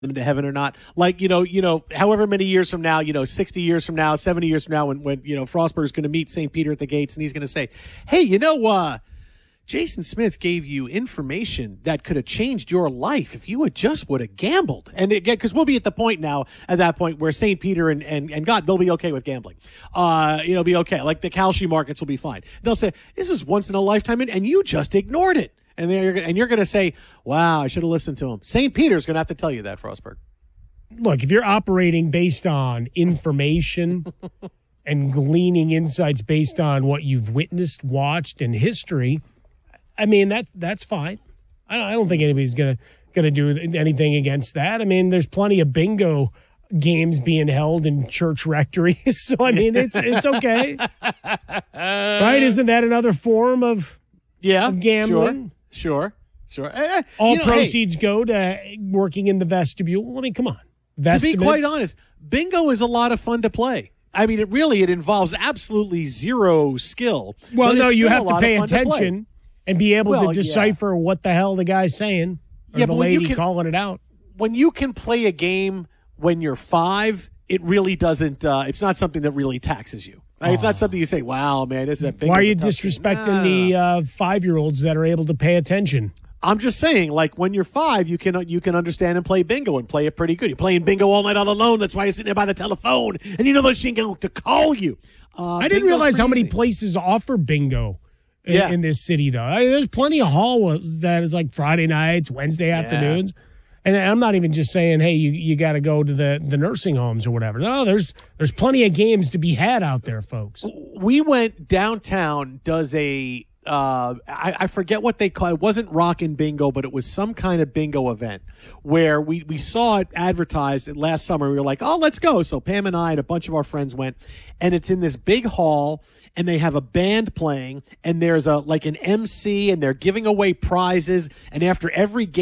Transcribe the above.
them to heaven or not. Like, however many years from now, 60 years from now, 70 years from now, when Frostberg's going to meet St. Peter at the gates and he's going to say, hey, Jason Smith gave you information that could have changed your life if you would have gambled. And again, because we'll be at that point where St. Peter and God, they'll be okay with gambling. Be okay. Like the Kalshi markets will be fine. They'll say, this is once in a lifetime, and you just ignored it. And you're going to say, wow, I should have listened to him. St. Peter's going to have to tell you that, Frostberg. Look, if you're operating based on information and gleaning insights based on what you've witnessed, watched, and history, I mean, that's fine. I don't think anybody's going to do anything against that. I mean, there's plenty of bingo games being held in church rectories. So, I mean, it's okay. Right? Isn't that another form of gambling? Sure. All proceeds go to working in the vestibule. I mean, come on. To be quite honest, bingo is a lot of fun to play. I mean, it involves absolutely zero skill. Well, no, you have to pay attention and be able to decipher what the hell the guy's saying or the lady calling it out. When you can play a game when you're 5, it really doesn't it's not something that really taxes you. It's not something you say, wow, man, this is a big. Why are you disrespecting the 5-year-olds that are able to pay attention? I'm just saying, like, when you're 5, you can understand and play bingo and play it pretty good. You're playing bingo all night all alone. That's why you're sitting there by the telephone, and you know those ain't going to call you. I didn't realize how many places offer bingo in this city, though. There's plenty of halls that is like Friday nights, Wednesday afternoons. And I'm not even just saying, hey, you got to go to the nursing homes or whatever. No, there's plenty of games to be had out there, folks. We went downtown, does a I forget what they call it. It wasn't Rockin' Bingo, but it was some kind of bingo event where we saw it advertised last summer. We were like, oh, let's go. So Pam and I and a bunch of our friends went, and it's in this big hall, and they have a band playing, and there's an MC, and they're giving away prizes, and after every game,